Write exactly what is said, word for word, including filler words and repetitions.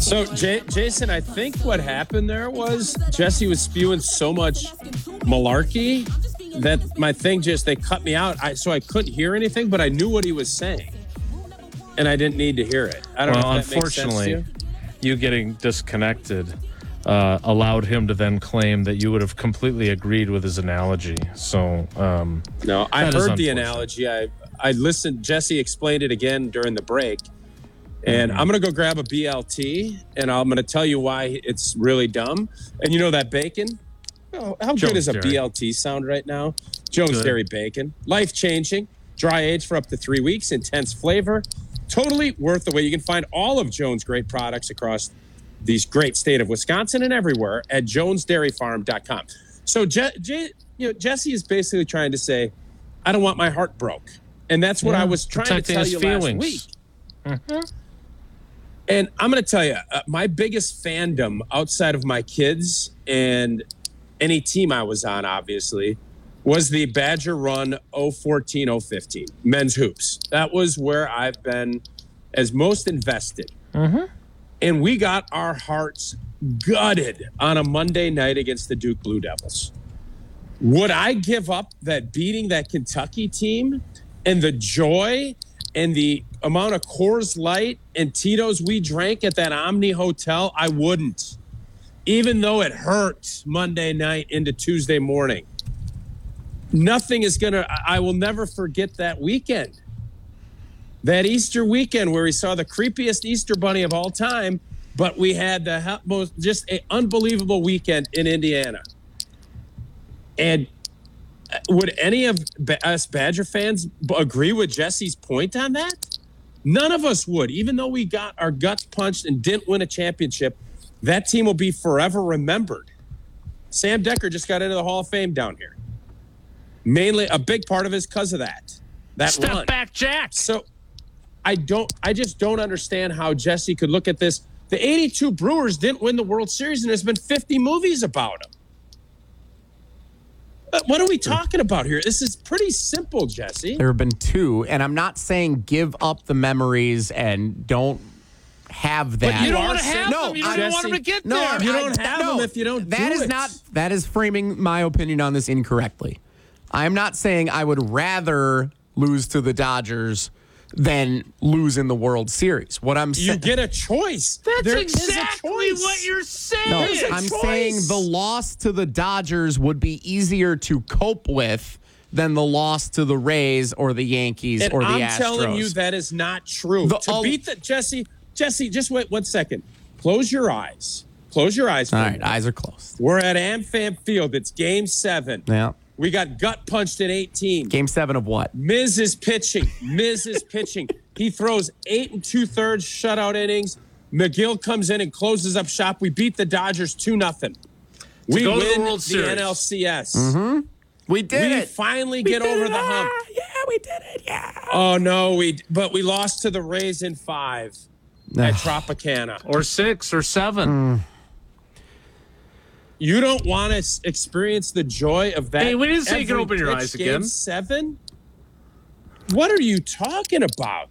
So, J- Jason, I think what happened there was Jesse was spewing so much malarkey that my thing just, they cut me out. I, so I couldn't hear anything, but I knew what he was saying. And I didn't need to hear it. I don't well, know if that makes sense to unfortunately, you. you getting disconnected uh, allowed him to then claim that you would have completely agreed with his analogy. So, um, no, I that is heard the unfortunate. analogy. I, I listened. Jesse explained it again during the break. And I'm going to go grab a B L T, and I'm going to tell you why it's really dumb. And you know that bacon? Oh, how Jones good is a Dairy. B L T sound right now? Jones Good. Dairy Bacon. Life-changing. Dry age for up to three weeks. Intense flavor. Totally worth the wait. You can find all of Jones' great products across these great state of Wisconsin and everywhere at jones dairy farm dot com. So Je- Je- you know, Jesse is basically trying to say, I don't want my heart broke. And that's what Yeah, I was trying to protecting tell his you feelings. last week. And I'm going to tell you, uh, my biggest fandom outside of my kids and any team I was on, obviously, was the Badger Run oh fourteen oh fifteen, men's hoops. That was where I've been as most invested. Mm-hmm. And we got our hearts gutted on a Monday night against the Duke Blue Devils. Would I give up that beating that Kentucky team and the joy and the amount of Coors Light and Tito's we drank at that Omni Hotel? I wouldn't. Even though it hurt Monday night into Tuesday morning. Nothing is going to, I will never forget that weekend. That Easter weekend where we saw the creepiest Easter bunny of all time, but we had the most, just an unbelievable weekend in Indiana. And would any of us Badger fans agree with Jesse's point on that? None of us would. Even though we got our guts punched and didn't win a championship, that team will be forever remembered. Sam Decker just got into the Hall of Fame down here. Mainly, a big part of it is because of that. That Step run. back, Jack. So I don't, I just don't understand how Jesse could look at this. The eighty-two Brewers didn't win the World Series, and there's been fifty movies about them. What are we talking about here? This is pretty simple, Jesse. There have been two, and I'm not saying give up the memories and don't have that. You don't are want to have saying- them. You No, don't want them to Jesse, get no, there. You I- don't have no, them if you don't That do is it. not. That is framing my opinion on this incorrectly. I'm not saying I would rather lose to the Dodgers than lose in the World Series. What I'm You saying. get a choice. That's There is a exactly choice. what you're saying. No, There's a I'm choice. saying the loss to the Dodgers would be easier to cope with than the loss to the Rays or the Yankees And or the I'm Astros. telling you that is not true. The- to oh. beat the Jesse, Jesse, just wait one second. Close your eyes. Close your eyes. For All a right, minute. eyes are closed. We're at AmFam Field. It's Game Seven. Yeah. We got gut punched in eighteen. Game seven of what? Miz is pitching. Miz is pitching. He throws eight and two thirds shutout innings. McGill comes in and closes up shop. We beat the Dodgers two nothing. We go to the win World Series. N L C S. We did We it. finally We get did over it. the hump. Ah, yeah, we did it. Yeah. Oh no, we but we lost to the Rays in five at Tropicana. Or six or seven. You don't want to s- experience the joy of that. Hey, we didn't say you can every open your pitch eyes game again. Seven. What are you talking about?